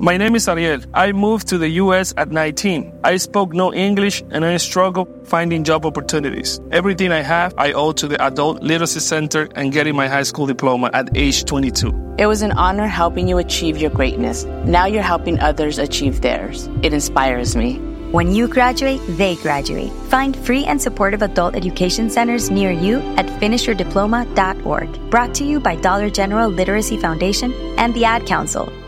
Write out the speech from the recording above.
My name is Ariel. I moved to the U.S. at 19. I spoke no English and I struggled finding job opportunities. Everything I have, I owe to the Adult Literacy Center and getting my high school diploma at age 22. It was an honor helping you achieve your greatness. Now you're helping others achieve theirs. It inspires me. When you graduate, they graduate. Find free and supportive adult education centers near you at finishyourdiploma.org. Brought to you by Dollar General Literacy Foundation and the Ad Council.